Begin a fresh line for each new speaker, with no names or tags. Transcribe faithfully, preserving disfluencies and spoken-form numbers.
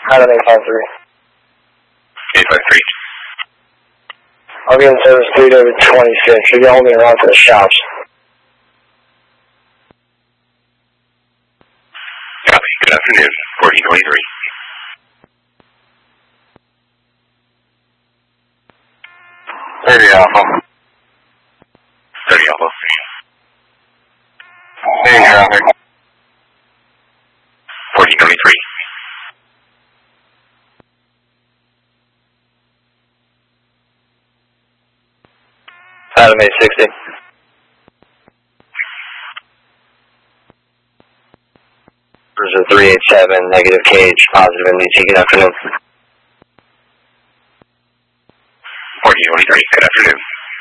Adam eight five three.
eight five three.
I'll be in service three to twenty-six. You're going to hold me around for the shops.
Copy. Good afternoon. fourteen twenty-three.
thirty Alpha.
thirty Alpha.
Seeing traffic.
fourteen twenty-three.
Adam eight sixty. Cruiser three eight seven, negative cage, positive M D T. Good afternoon.
fourteen twenty-three. Good afternoon.